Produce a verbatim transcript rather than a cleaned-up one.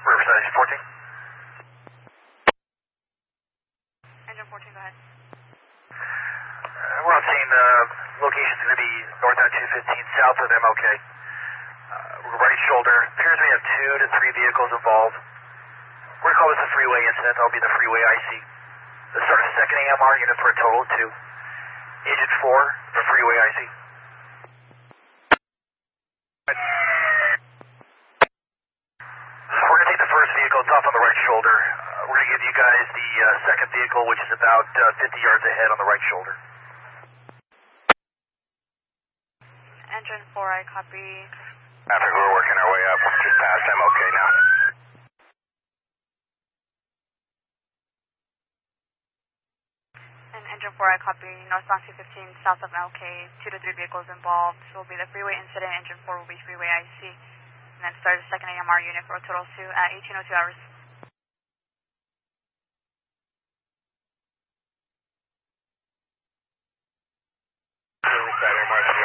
Riverside, engine fourteen. Engine fourteen, go ahead. Uh, we're on scene. Uh, location's going to be northbound two fifteen, south of M L K. Uh, right shoulder. Appears we have two to three vehicles involved. We're going to call this a freeway incident. That'll be the freeway I C. The start of second A M R unit for a total of two. Engine four, the freeway I C. We're going to take the first vehicle. It's off on the right shoulder. Uh, we're going to give you guys the uh, second vehicle, which is about uh, fifty yards ahead on the right shoulder. Engine four, I copy. After we're working our way up, just past M L K now. And Engine four, I copy. Northbound two fifteen, south of M L K, two to three vehicles involved. This will be the freeway incident. Engine four will be freeway I C. And then start the second A M R unit for a total of two at eighteen oh two hours.